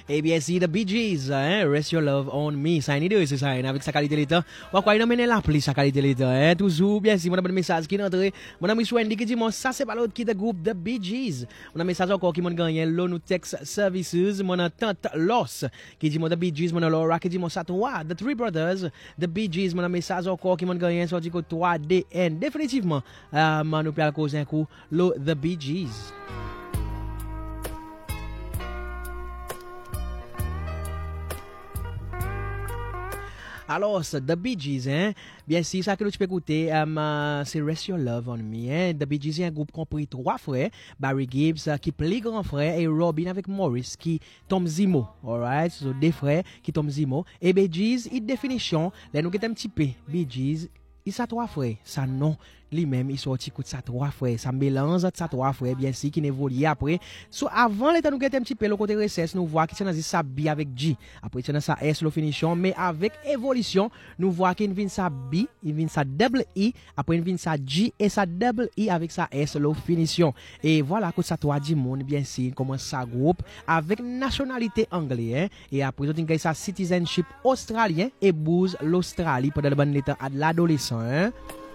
Eh bien, si The Bee Gees, Rest Your Love on Me, ça y est, c'est ça, avec sa qualité l'état. On va quoi mener l'appli sa qualité l'état, toujours, bien si, mon bon message qui est entré, mon ami Swendy qui dit, moi, ça c'est pas l'autre qui est le groupe The Bee Gees. Mon message encore qui m'a gagné, l'ONU Text Services, mon tante Loss, qui dit, moi, The Bee Gees, mon Laura, qui dit, moi, ça toi, The Three Brothers, The Bee Gees, mon message encore qui m'a gagné, sorti que 3DN, définitivement, nous peut causer un coup, The Bee Gees. Alors, The Bee Gees, bien si ça que tu peux écouter, c'est Rest Your Love on Me. The Bee Gees est un groupe compris 3 frères, Barry Gibbs qui est grand frère et Robin avec Morris qui tombe Zimo. Alright, so 2 frères qui tombent Zimo. Et Bee Gees, une définition, là nous un petit peu, Bee Gees, il ça 3 frères, ça non. Lui-même, il sorti coup de ça 3 frères, ça mélange de ça 3 frères, bien si qui évolue après. So avant l'état nous un petit peu le côté recess, nous voit qu'il y a ça B avec G. Après il y a ça S le finition, mais avec évolution, nous voit qu'il vient ça B, il vient ça double I, après il vient ça G et ça double I avec ça S le finition. Et voilà que ça 3 du monde bien si commence ça groupe avec nationalité anglaise et après il y a ça citizenship australien et bouse l'Australie pendant le bon état à l'adolescent.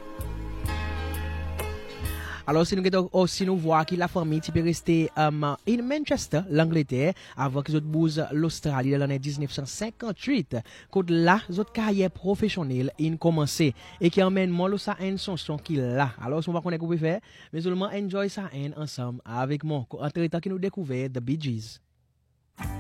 Alors, si nous voyons que la famille peut rester en Manchester, l'Angleterre, avant qu'ils bougent l'Australie dans l'année 1958, quand là, votre carrière professionnelle a commencé et qui emmène moi ça une chanson qui là. Alors, on va connaître ce qu'on peut faire, mais seulement enjoy ça ensemble avec moi. Entre temps que nous découvrons The Bee Gees.